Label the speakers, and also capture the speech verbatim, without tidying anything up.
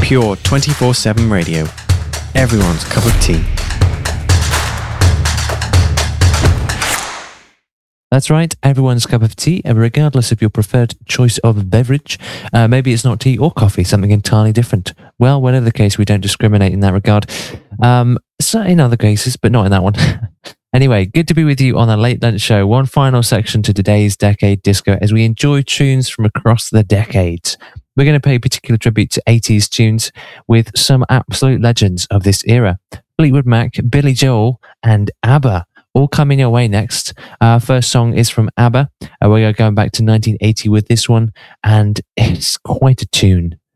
Speaker 1: Pure twenty-four seven radio. Everyone's cup of tea.
Speaker 2: That's right, everyone's cup of tea, regardless of your preferred choice of beverage. Uh, maybe it's not tea or coffee, something entirely different. Well, whatever the case, we don't discriminate in that regard. Um, so in other cases, but not in that one. Anyway, good to be with you on a late lunch show. One final section to today's Decade Disco as we enjoy tunes from across the decades. We're going to pay particular tribute to eighties tunes with some absolute legends of this era. Fleetwood Mac, Billy Joel, and ABBA. All coming your way next. Our first song is from ABBA. Uh, we're going back to nineteen eighty with this one, and it's quite a tune.